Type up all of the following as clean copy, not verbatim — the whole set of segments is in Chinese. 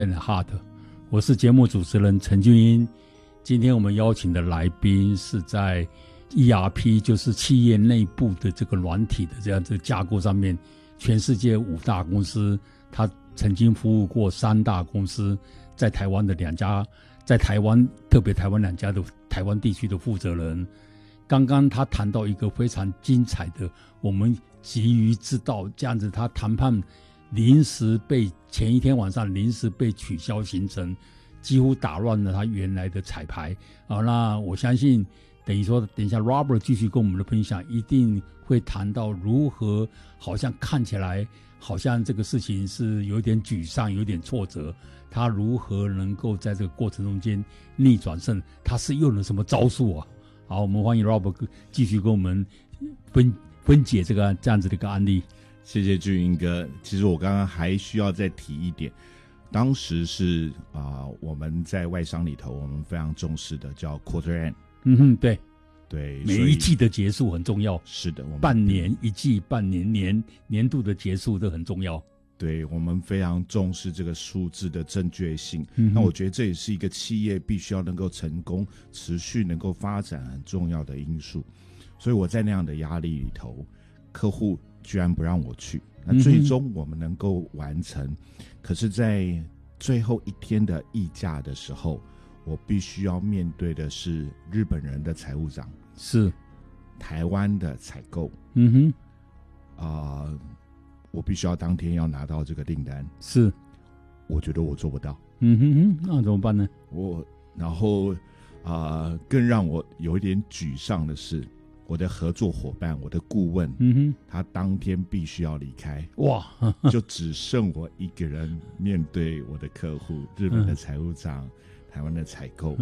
and Hard， 我是节目主持人陈俊英。今天我们邀请的来宾是在 ERP， 就是企业内部的这个软体的这样子架构上面，全世界5大公司，他曾经服务过3大公司，在台湾的2家，在台湾特别台湾2家的台湾地区的负责人。刚刚他谈到一个非常精彩的，我们急于知道这样子，他谈判临时被前一天晚上临时被取消行程，几乎打乱了他原来的彩排啊。那我相信等于说等一下 Robert 继续跟我们的分享，一定会谈到如何好像看起来好像这个事情是有点沮丧有点挫折，他如何能够在这个过程中间逆转胜，他是用了什么招数啊。好，我们欢迎 Robert 继续跟我们分解这样子的一个案例。 谢谢俊英哥。其实我刚刚还需要再提一点，当时是我们在外商里头，我们非常重视的叫 quarter end。对， 每一季的结束很重要。是的，我们半年一季、半年年度的结束都很重要。 对，我们非常重视这个数字的正确性。那我觉得这也是一个企业必须要能够成功、持续能够发展很重要的因素。所以我在那样的压力里头，客户居然不让我去，那最终我们能够完成。可是在最后一天的议价的时候，我必须要面对的是日本人的财务长， 是台湾的采购，我必须要当天要拿到这个订单， 是我觉得我做不到。 那怎么办呢？ 然后更让我有一点沮丧的是，我的合作伙伴，我的顾问，他当天必须要离开，哇，就只剩我一个人面对我的客户，日本的财务长，台湾的采购，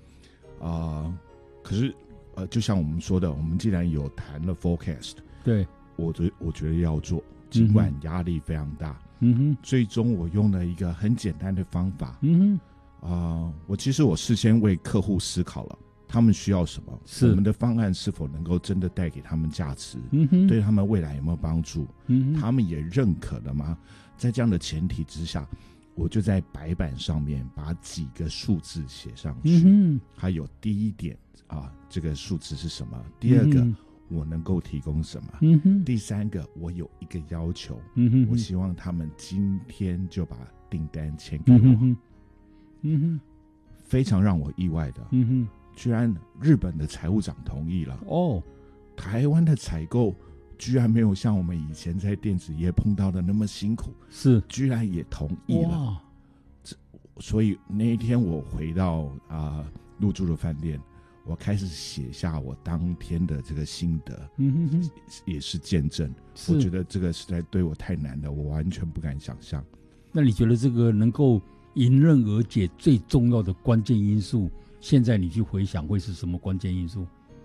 可是就像我们说的，我们既然有谈了 forecast， 对，我觉得要做，尽管压力非常大，最终我用了一个很简单的方法，其实我事先为客户思考了。他们需要什么？我们的方案是否能够真的带给他们价值？对他们未来有没有帮助？他们也认可了吗？在这样的前提之下，我就在白板上面把几个数字写上去。还有第一点这个数字是什么？第二个，我能够提供什么？第三个，我有一个要求，我希望他们今天就把订单签给我。非常让我意外的。居然日本的财务长同意了台湾的采购居然没有像我们以前在电子业碰到的那么辛苦，居然也同意了。所以那一天我回到入住的饭店，我开始写下我当天的这个心得，也是见证。我觉得这个实在对我太难了，我完全不敢想象。 那你觉得这个能够迎刃而解最重要的关键因素，现在你去回想会是什么关键因素？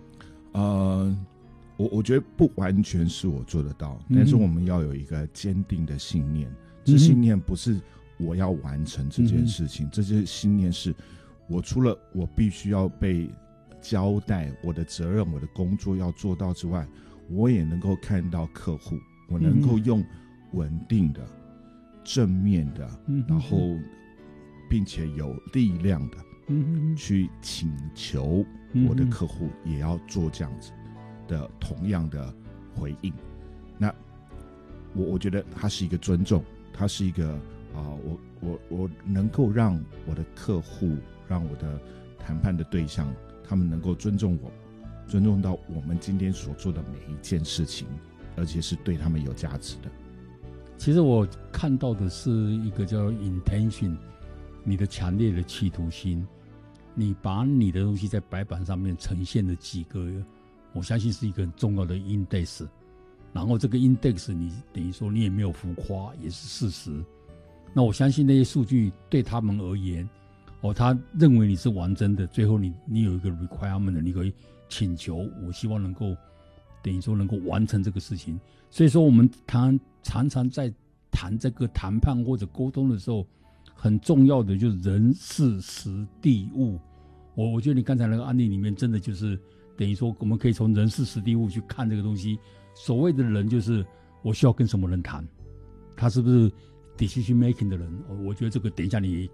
我觉得不完全是我做得到，但是我们要有一个坚定的信念。这信念不是我要完成这件事情，这些信念是我除了我必须要被交代我的责任、我的工作要做到之外，我也能够看到客户，我能够用稳定的、正面的，然后并且有力量的去请求我的客户也要做这样子的同样的回应。那我觉得它是一个尊重，它是一个我能够让我的客户，让我的谈判的对象，他们能够尊重我，尊重到我们今天所做的每一件事情，而且是对他们有价值的。 其实我看到的是一个叫 intention， 你的强烈的企图心，你把你的东西在白板上面呈现了几个，我相信是一个很重要的 index， 然后这个 index 你等于说你也没有浮夸，也是事实。那我相信那些数据对他们而言，他认为你是完整的，最后你有一个 requirement， 你可以请求，我希望能够等于说能够完成这个事情。所以说我们常常在谈这个谈判或者沟通的时候，很重要的就是人事时地物。我觉得你刚才那个案例里面真的就是等于说我们可以从人事时地物去看这个东西。所谓的人就是我需要跟什么人谈，他是不是 decision making 的人，我觉得这个等一下你